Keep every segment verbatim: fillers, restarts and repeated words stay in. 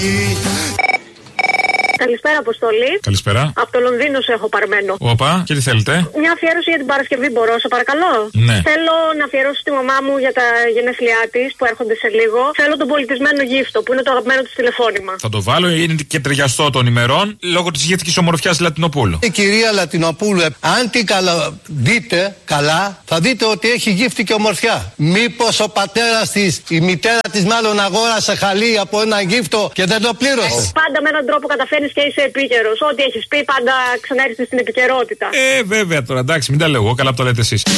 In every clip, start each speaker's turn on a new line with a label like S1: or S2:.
S1: Καλησπέρα, Αποστολή.
S2: Καλησπέρα.
S1: Από το Λονδίνο σε έχω παρμένο.
S2: Όπα, και τι θέλετε?
S1: Μια αφιέρωση για την Παρασκευή, μπορώ, σε παρακαλώ.
S2: Ναι.
S1: Θέλω να αφιερώσω στη μαμά μου για τα γενέθλιά τη που έρχονται σε λίγο. Θέλω τον πολιτισμένο γύφτο που είναι το αγαπημένο τη τηλεφώνημα.
S2: Θα το βάλω, είναι και ταιριαστό των ημερών λόγω τη γύφτικη ομορφιά Λατινοπούλου.
S3: Η κυρία Λατινοπούλου, αν την καλα... δείτε καλά, θα δείτε ότι έχει γύφτικη ομορφιά. Μήπως ο πατέρας της, η μητέρα της μάλλον αγόρασε χαλί από ένα γύφτο και δεν το πλήρωσε.
S1: Πάντα με έναν τρόπο καταφέρνεις και είσαι επίκαιρος. Ό,τι έχεις πει, πάντα ξαναέρχεσαι στην επικαιρότητα.
S2: Ε, βέβαια τώρα, εντάξει, μην τα λέω εγώ, καλά που το λέτε εσείς.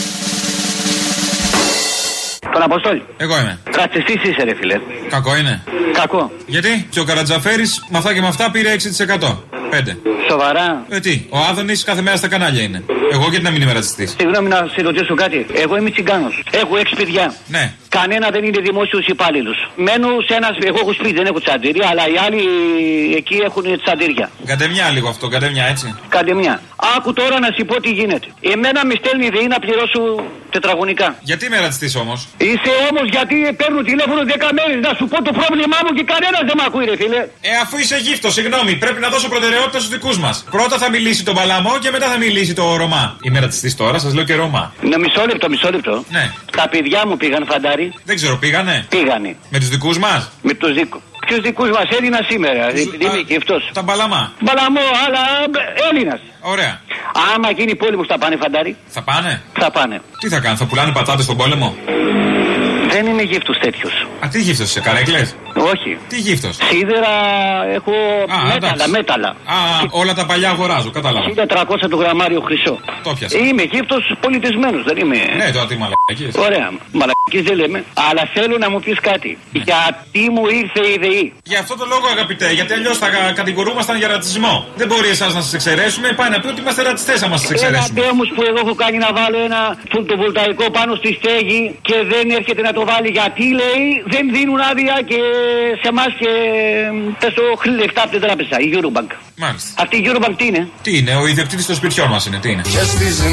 S4: Τον Αποστόλη.
S2: Εγώ είμαι.
S4: Ρατσιστής είσαι, ρε φίλε.
S2: Κακό είναι.
S4: Κακό.
S2: Γιατί? Και ο Καρατζαφέρης με αυτά και με αυτά πήρε έξι τοις εκατό. πέντε.
S4: Σοβαρά.
S2: Ε, τι, ο Άδωνης κάθε μέρα στα κανάλια είναι. Εγώ γιατί να μην είμαι ρατσιστής?
S4: Συγγνώμη να σε ρωτήσω κάτι. Εγώ είμαι τσιγκάνος. Έχω έξι παιδιά.
S2: Ναι.
S4: Κανένα δεν είναι δημόσιος υπάλληλος. Μένω σε ένα. Εγώ έχω σπίτι, δεν έχω τσαντήρια, αλλά οι άλλοι εκεί έχουν τσαντήρια.
S2: Καντεμιά λίγο αυτό, καντεμιά έτσι.
S4: Καντεμιά. Άκου τώρα να σου πω τι γίνεται. Εμένα με στέλνει η ΔΕΗ να πληρώσω τετραγωνικά.
S2: Γιατί είμαι ρατσιστής όμως?
S4: Είσαι όμως γιατί παίρνω τηλέφωνο δέκα μέρες να σου πω το πρόβλημά μου και κανένας δεν με ακούει, ρε φίλε.
S2: Ε, αφού είσαι γύφτος, συγγνώμη, πρέπει να δώσω προτεραιότητα στους δικούς μας. Πρώτα θα μιλήσει τον Παλαμό και μετά θα μιλήσει το Ρωμά. Είμαι ρατσιστής τώρα, σας λέω και Ρωμά.
S4: Ναι, μισό λεπτό, μισό λεπτό.
S2: Ναι.
S4: Τα παιδιά μου πήγαν φαντάρι.
S2: Δεν ξέρω, πήγανε.
S4: Πήγανε.
S2: Με τους δικούς μας.
S4: Με τους δικούς. Ποιους δικούς μας, Έλληνα σήμερα, επειδή είμαι και αυτός.
S2: Τα Μπαλαμά.
S4: Μπαλαμό, αλλά Έλληνας.
S2: Ωραία.
S4: Άμα γίνει πόλεμος θα πάνε φαντάρι.
S2: Θα πάνε.
S4: Θα πάνε.
S2: Τι θα κάνουν, θα πουλάνε πατάτες στον πόλεμο?
S4: Δεν είμαι γύφτος τέτοιος.
S2: Α, τι γύφτος είσαι, καρέκλες?
S4: Όχι.
S2: Τι γύφτος?
S4: Σίδερα έχω
S2: Α,
S4: μέταλλα,
S2: εντάξει.
S4: μέταλλα.
S2: Α, όλα τα παλιά αγοράζω, κατάλαβα.
S4: χίλια τριακόσια το γραμμάριο χρυσό.
S2: Το πιάσα.
S4: Είμαι γύφτος πολιτισμένος, δεν είμαι.
S2: Ναι, τώρα τι μαλακίες.
S4: Ωραία, μαλακίες δεν λέμε. Αλλά θέλω να μου πεις κάτι.
S2: Ναι.
S4: Γιατί μου ήρθε η ΔΕΗ.
S2: Για αυτό το λόγο, αγαπητέ, γιατί αλλιώς θα κατηγορούμασταν για ρατσισμό. Δεν μπορεί εσάς να σας εξαιρέσουμε, πάει να πει ότι είμαστε ρατσιστές άμα σας
S4: Ένα
S2: εξαιρέσουμε.
S4: τέμος που εγώ έχω κάνει να βάλω ένα φωτοβολταϊκό πάνω στη στέγη και δεν έρχεται να το βάλει γιατί λέει δεν δίνουν άδεια και σε εμάς και πες το λεφτά από την τράπεζα, η Eurobank.
S2: Μάλιστα.
S4: Αυτή η Eurobank τι είναι?
S2: Τι είναι, ο ιδιοκτήτης των σπιτιών μας είναι, τι είναι?